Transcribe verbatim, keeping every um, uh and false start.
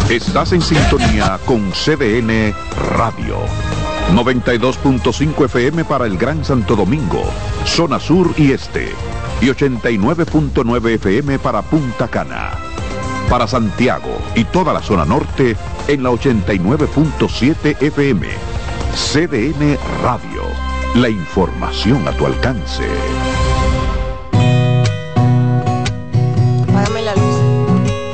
Estás en sintonía con C D N Radio. noventa y dos punto cinco F M para el Gran Santo Domingo, zona sur y este. Y ochenta y nueve punto nueve F M para Punta Cana. Para Santiago y toda la zona norte en la ochenta y nueve punto siete F M. C D N Radio. La información a tu alcance.